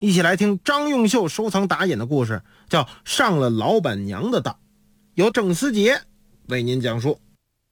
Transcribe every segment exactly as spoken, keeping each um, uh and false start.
一起来听张用秀收藏打眼的故事，叫上了老板娘的当，由郑思杰为您讲述。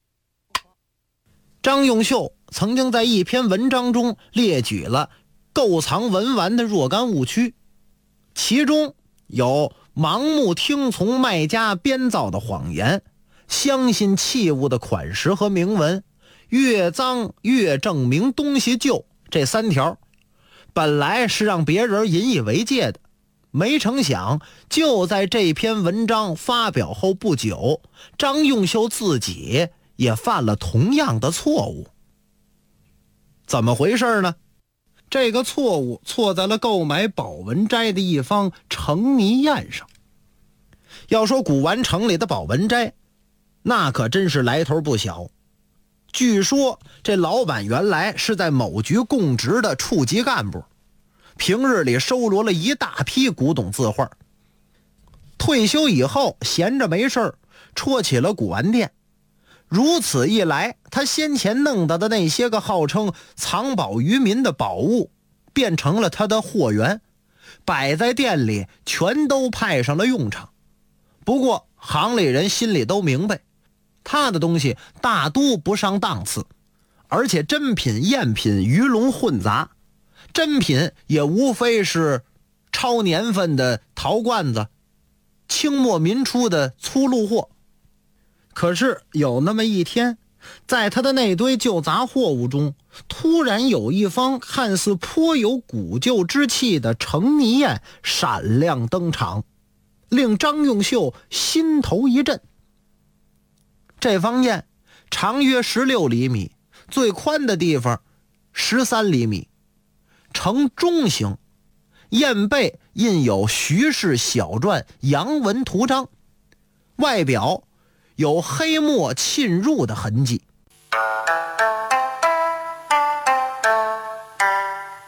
张用秀曾经在一篇文章中列举了购藏文玩的若干误区，其中有盲目听从卖家编造的谎言，相信器物的款式和铭文，越脏越证明东西旧，这三条本来是让别人引以为戒的，没成想就在这篇文章发表后不久，张用秀自己也犯了同样的错误。怎么回事呢？这个错误错在了购买宝文斋的一方程泥宴上。要说古玩城里的宝文斋，那可真是来头不小。据说这老板原来是在某局供职的处级干部，平日里收罗了一大批古董字画，退休以后闲着没事戳起了古玩店。如此一来，他先前弄到的那些个号称藏宝于民的宝物变成了他的货源，摆在店里全都派上了用场。不过行里人心里都明白，他的东西大都不上档次，而且真品赝品鱼龙混杂，真品也无非是超年份的陶罐子，清末民初的粗路货。可是有那么一天，在他的那堆旧杂货物中，突然有一方看似颇有古旧之气的程泥宴闪亮登场，令张用秀心头一震。这方砚长约十六厘米，最宽的地方十三厘米，呈中形，砚背印有徐氏小篆洋文图章，外表有黑墨浸入的痕迹。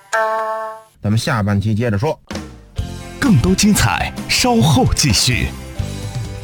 咱们下半期接着说， 更多精彩稍后继续。